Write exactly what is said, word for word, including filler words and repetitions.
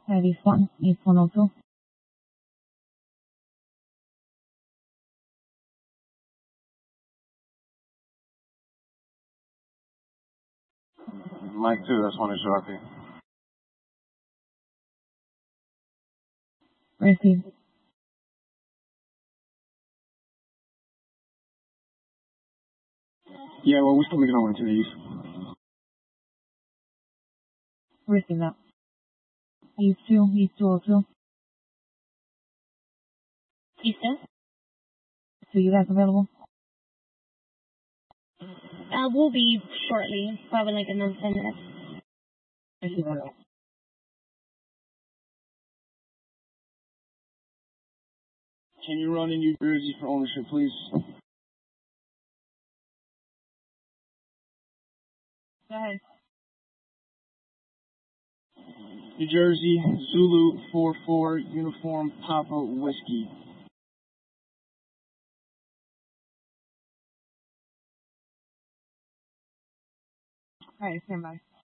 Heavy one, East one oh two. Mike two, that's one of Sharpie. Receive. Yeah, well, we're still making our way to the east. Receive that. East two, East two oh two. East two? So you guys available? Uh, we'll be shortly, probably like in another ten minutes. Receive that. Can you run in New Jersey for ownership, please? Go ahead. New Jersey, Zulu four four, Uniform Papa Whiskey. Alright, stand by.